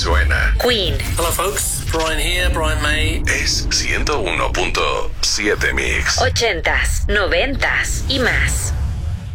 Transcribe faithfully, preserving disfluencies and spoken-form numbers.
suena. Queen. Hello folks, Brian here, Brian May. Es ciento uno punto siete Mix. Ochentas, noventas y más.